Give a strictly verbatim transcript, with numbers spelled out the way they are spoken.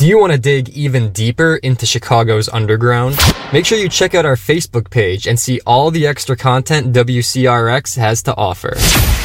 Do you want to dig even deeper into Chicago's underground? Make sure you check out our Facebook page and see all the extra content W C R X has to offer.